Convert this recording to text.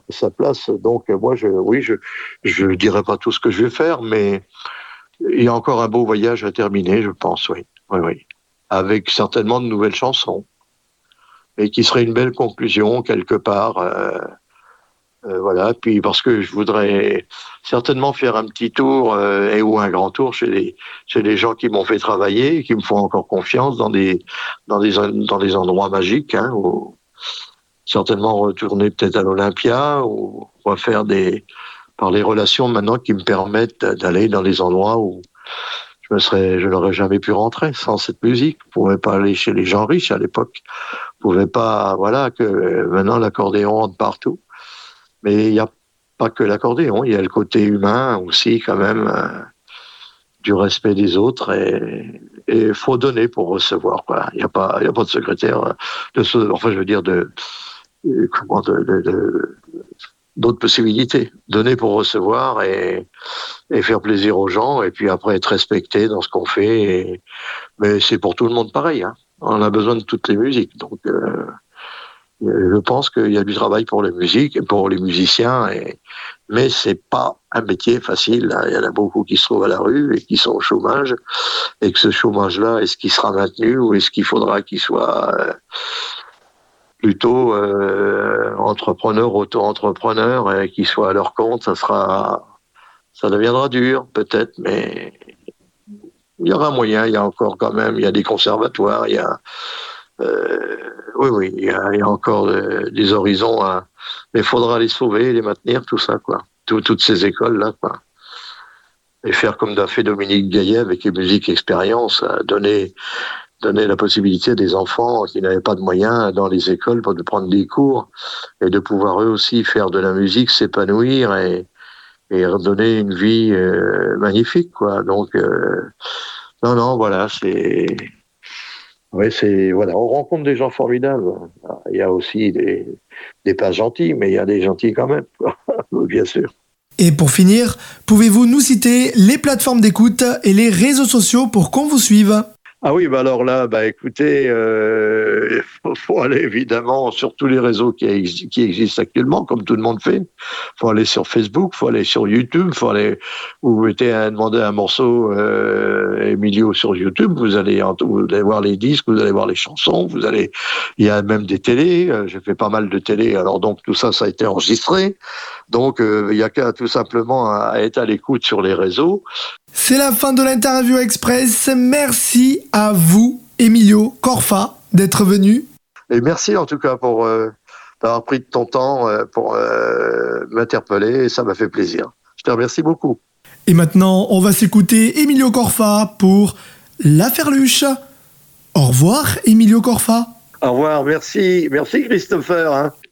sa place. Donc moi, je dirais pas tout ce que je vais faire, mais il y a encore un beau voyage à terminer, je pense, oui. Oui, oui. Avec certainement de nouvelles chansons. Et qui serait une belle conclusion, quelque part. Voilà. Puis parce que je voudrais certainement faire un petit tour ou un grand tour chez les gens qui m'ont fait travailler, et qui me font encore confiance dans des endroits magiques, hein, ou certainement retourner peut-être à l'Olympia ou refaire par les relations maintenant qui me permettent d'aller dans des endroits où je n'aurais jamais pu rentrer sans cette musique. Je pouvais pas aller chez les gens riches à l'époque. Je pouvais pas, voilà, que maintenant l'accordéon rentre partout. Mais il n'y a pas que l'accordéon, il y a le côté humain aussi quand même, du respect des autres, et faut donner pour recevoir, quoi. Il y a pas de secrétaire enfin je veux dire d'autres possibilités. Donner pour recevoir, et faire plaisir aux gens, et puis après être respecté dans ce qu'on fait. Mais c'est pour tout le monde pareil, hein. On a besoin de toutes les musiques, donc je pense qu'il y a du travail pour les musiques et pour les musiciens, mais c'est pas un métier facile, hein. Il y en a beaucoup qui se trouvent à la rue et qui sont au chômage, et que ce chômage-là, est-ce qu'il sera maintenu, ou est-ce qu'il faudra qu'il soit plutôt entrepreneur, auto-entrepreneur, et qu'ils soient à leur compte. Ça deviendra dur, peut-être, mais il y aura moyen. Il y a encore quand même, il y a des conservatoires, oui, il y a encore des horizons, mais il faudra les sauver, les maintenir, tout ça, quoi. Toutes ces écoles-là, quoi. Et faire comme l'a fait Dominique Gaillet avec les musiques expériences, donner la possibilité à des enfants qui n'avaient pas de moyens dans les écoles de prendre des cours, et de pouvoir eux aussi faire de la musique, s'épanouir, et redonner une vie magnifique, quoi. Donc non, voilà, voilà, on rencontre des gens formidables. Il y a aussi des pas gentils, mais il y a des gentils quand même, quoi. Bien sûr. Et pour finir, pouvez-vous nous citer les plateformes d'écoute et les réseaux sociaux pour qu'on vous suive ? Ah oui, alors là, écoutez, faut aller évidemment sur tous les réseaux qui existent actuellement, comme tout le monde fait. Faut aller sur Facebook, faut aller sur YouTube, vous mettez demander un morceau Emilio sur YouTube, vous allez voir les disques, vous allez voir les chansons, il y a même des télés. J'ai fait pas mal de télé, alors donc tout ça a été enregistré. Donc il y a qu'à tout simplement à être à l'écoute sur les réseaux. C'est la fin de l'interview express. Merci à vous, Emilio Corfa, d'être venu. Et merci en tout cas pour d'avoir pris de ton temps pour m'interpeller, et ça m'a fait plaisir. Je te remercie beaucoup. Et maintenant, on va s'écouter Emilio Corfa pour La Ferluche. Au revoir, Emilio Corfa. Au revoir, merci Christopher.